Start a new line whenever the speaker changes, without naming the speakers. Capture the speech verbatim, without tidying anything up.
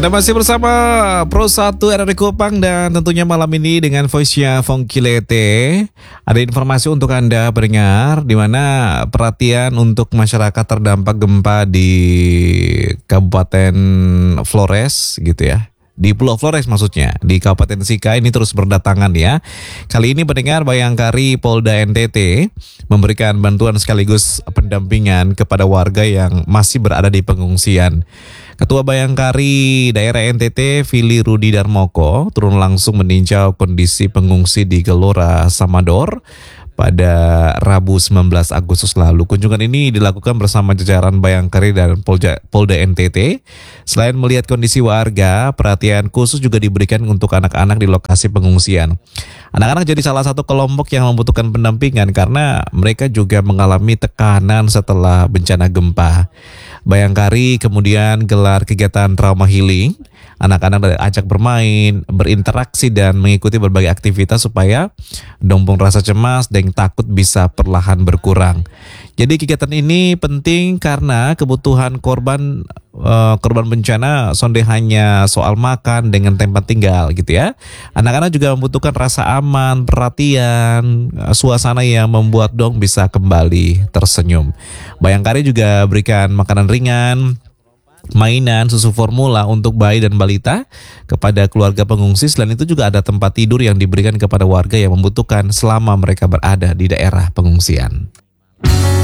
Anda masih bersama Pro satu R R I Kupang dan tentunya malam ini dengan voice-nya Fongki Lete. Ada informasi untuk Anda pendengar di mana perhatian untuk masyarakat terdampak gempa di Kabupaten Flores gitu ya. Di Pulau Flores maksudnya, di Kabupaten Sika ini terus berdatangan ya. Kali ini pendengar Bayangkari Polda N T T memberikan bantuan sekaligus pendampingan kepada warga yang masih berada di pengungsian. Ketua Bayangkari Daerah N T T, Fili Rudi Darmoko, turun langsung meninjau kondisi pengungsi di Gelora Samador pada Rabu sembilan belas Agustus lalu. Kunjungan ini dilakukan bersama jajaran Bayangkari dan Polda, Polda N T T. Selain melihat kondisi warga, perhatian khusus juga diberikan untuk anak-anak di lokasi pengungsian. Anak-anak jadi salah satu kelompok yang membutuhkan pendampingan karena mereka juga mengalami tekanan setelah bencana gempa. Bayangkari kemudian gelar kegiatan trauma healing. Anak-anak ajak bermain, berinteraksi dan mengikuti berbagai aktivitas supaya dompung rasa cemas dan takut bisa perlahan berkurang. Jadi kegiatan ini penting karena kebutuhan korban uh, korban bencana sonde hanya soal makan dengan tempat tinggal gitu ya. Anak-anak juga membutuhkan rasa aman, perhatian, suasana yang membuat dong bisa kembali tersenyum. Bayangkari juga berikan makanan ringan, mainan, susu formula untuk bayi dan balita kepada keluarga pengungsi. Selain itu juga ada tempat tidur yang diberikan kepada warga yang membutuhkan selama mereka berada di daerah pengungsian.